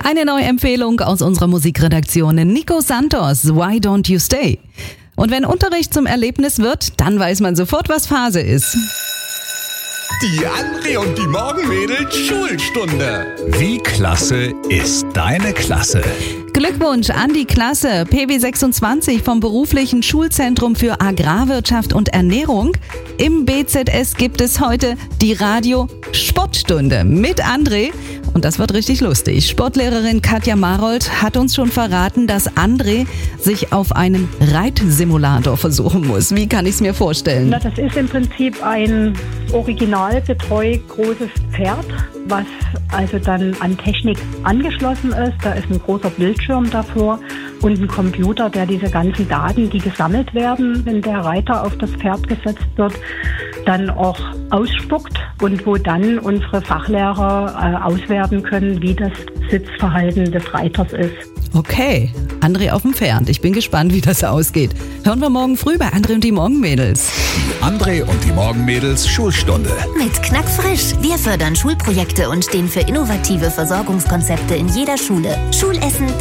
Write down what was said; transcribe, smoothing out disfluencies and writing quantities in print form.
Eine neue Empfehlung aus unserer Musikredaktion. Nico Santos, Why Don't You Stay? Und wenn Unterricht zum Erlebnis wird, dann weiß man sofort, was Phase ist. Die André und die Morgenmädels Schulstunde. Wie klasse ist deine Klasse? Glückwunsch an die Klasse PW 26 vom Beruflichen Schulzentrum für Agrarwirtschaft und Ernährung. Im BZS gibt es heute die Radio-Sportstunde mit André. Und das wird richtig lustig. Sportlehrerin Katja Marold hat uns schon verraten, dass André sich auf einen Reitsimulator versuchen muss. Wie kann ich es mir vorstellen? Das ist im Prinzip ein originalgetreu großes Pferd, was also dann an Technik angeschlossen ist. Da ist ein großer Bildschirm davor und ein Computer, der diese ganzen Daten, die gesammelt werden, wenn der Reiter auf das Pferd gesetzt wird, dann auch ausspuckt und wo dann unsere Fachlehrer auswerten können, wie das Sitzverhalten des Reiters ist. Okay, André auf dem Pferd. Ich bin gespannt, wie das ausgeht. Hören wir morgen früh bei André und die Morgenmädels. André und die Morgenmädels Schulstunde. Mit Knackfrisch. Wir fördern Schulprojekte und stehen für innovative Versorgungskonzepte in jeder Schule. Schulessen